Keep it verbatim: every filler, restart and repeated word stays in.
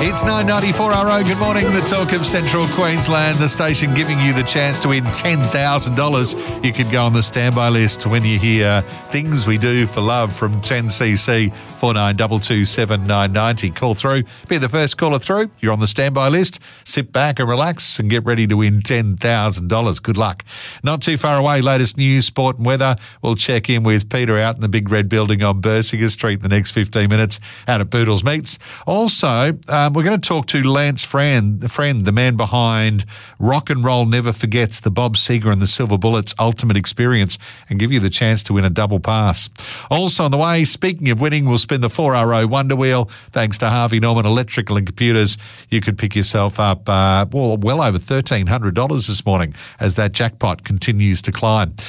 It's nine ninety-four R O. Good morning. The talk of Central Queensland, the station giving you the chance to win ten thousand dollars. You could go on the standby list when you hear Things We Do for Love from ten C C, four nine two two seven nine nine zero. Call through. Be the first caller through. You're on the standby list. Sit back and relax and get ready to win ten thousand dollars. Good luck. Not too far away, latest news, sport and weather. We'll check in with Peter out in the big red building on Bersinger Street in the next fifteen minutes out at Boodles Meats. Also, um, we're going to talk to Lance Friend, the friend, the man behind Rock and Roll Never Forgets, the Bob Seger and the Silver Bullets Ultimate Experience, and give you the chance to win a double pass. Also on the way, speaking of winning, we'll spin the four R O Wonder Wheel. Thanks to Harvey Norman Electrical and Computers, you could pick yourself up uh, well, well over thirteen hundred dollars this morning as that jackpot continues to climb.